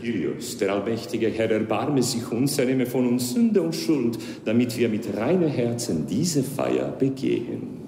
Kyrios, der allmächtige Herr, erbarme sich uns, er nehme von uns Sünde und Schuld, damit wir mit reinen Herzen diese Feier begehen.